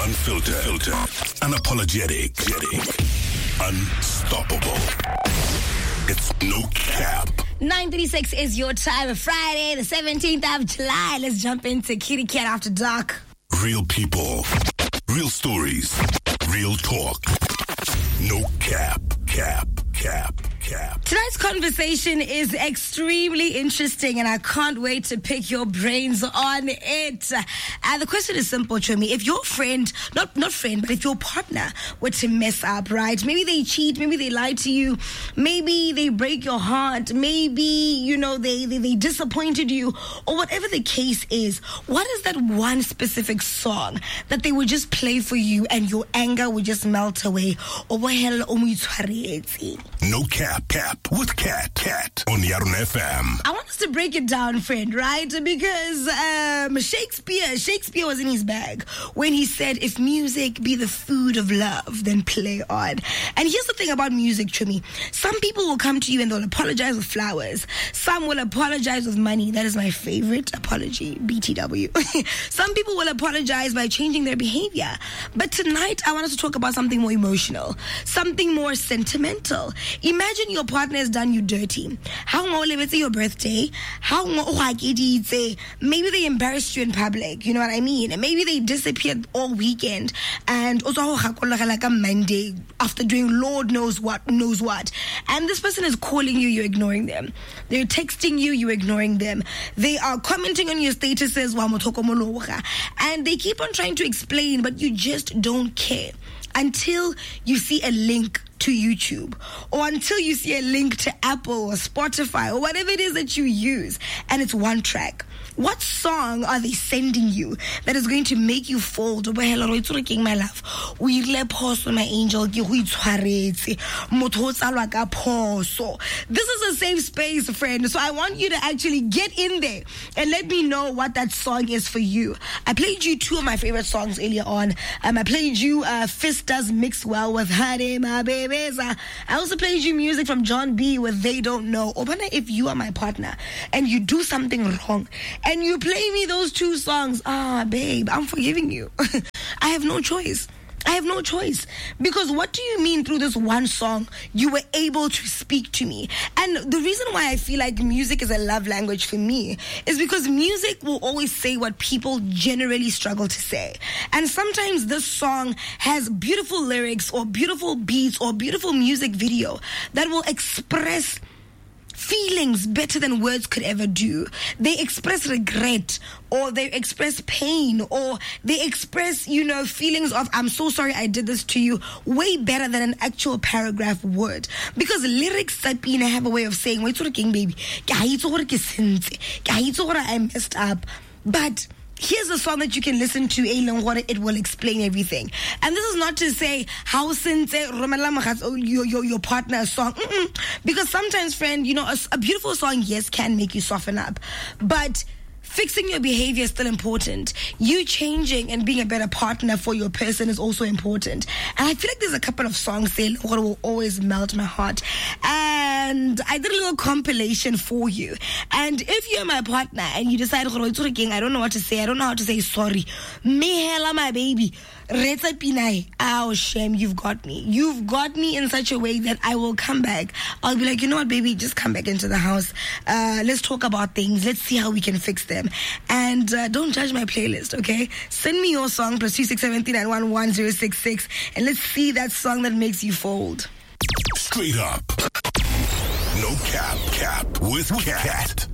Unfiltered, unapologetic, unstoppable. It's No Cap. 9:36 is your time. Friday, the 17th of July. Let's jump into Kitty Cat After Dark. Real people, real stories, real talk. No cap. Tonight's conversation is extremely interesting, and I can't wait to pick your brains on it. The question is simple, Chomi. If your friend, not friend, but if your partner were to mess up, right? Maybe they cheat, maybe they lie to you, maybe they break your heart, maybe, they disappointed you, or whatever the case is, what is that one specific song that they would just play for you and your anger would just melt away? No cap with Cat on Yarn FM. I want us to break it down, friend, right? Because Shakespeare was in his bag when he said, if music be the food of love, then play on. And here's the thing about music, Chumi. Some people will come to you and they'll apologize with flowers. Some will apologize with money. That is my favorite apology, BTW. Some people will apologize by changing their behavior. But tonight, I want us to talk about something more emotional, something more sentimental. Imagine your partner has done you dirty. How it's your birthday? Maybe they embarrassed you in public. You know what I mean? And maybe they disappeared all weekend, and also like a Monday after doing Lord knows what. And this person is calling you, you're ignoring them. They're texting you, you're ignoring them. They are commenting on your statuses, and they keep on trying to explain, but you just don't care until you see a link to YouTube, or until you see a link to Apple or Spotify or whatever it is that you use, and it's one track. What song are they sending you that is going to make you fold? My love, we my angel. This is a safe space, friend. So I want you to actually get in there and let me know what that song is for you. I played you two of my favorite songs earlier on. I played you Fist Does Mix Well with Hade My Babies. I also played you music from John B with They Don't Know. Or if you are my partner and you do something wrong and you play me those two songs, babe, I'm forgiving you. I have no choice. Because what do you mean through this one song you were able to speak to me? And the reason why I feel like music is a love language for me is because music will always say what people generally struggle to say. And sometimes this song has beautiful lyrics or beautiful beats or beautiful music video that will express feelings better than words could ever do. They express regret, or they express pain, or they express, feelings of, I'm so sorry I did this to you, way better than an actual paragraph would. Because lyrics that have a way of saying, wait, baby, I messed up. But here's a song that you can listen to, it will explain everything. And this is not to say how since your partner a song. Because sometimes, friend, a beautiful song, yes, can make you soften up. But fixing your behavior is still important. You changing and being a better partner for your person is also important. And I feel like there's a couple of songs there that will always melt my heart. And I did a little compilation for you. And if you're my partner and you decide, I don't know what to say, I don't know how to say sorry, me hella my baby, oh shame, you've got me in such a way that I will come back. I'll be like, you know what, baby, just come back into the house, let's talk about things, let's see how we can fix them. And don't judge my playlist, okay? Send me your song +267311066, and let's see that song that makes you fold. Straight up. No cap with Cat.